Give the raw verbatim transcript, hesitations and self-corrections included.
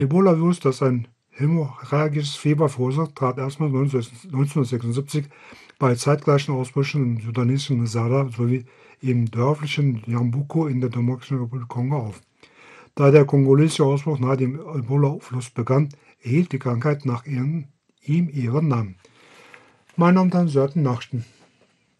Ebola-Virus, das ein hämorrhagisches Fieber verursacht, trat erstmals neunzehnhundertsechsundsiebzig bei zeitgleichen Ausbrüchen im sudanesischen Masada sowie im dörflichen Yambuco in der Demokratischen Republik Kongo auf. Da der kongolesische Ausbruch nahe dem Ebola-Fluss begann, erhielt die Krankheit nach ihren, ihm ihren Namen. Meine Damen und Herren, Sie hörten Nachrichten.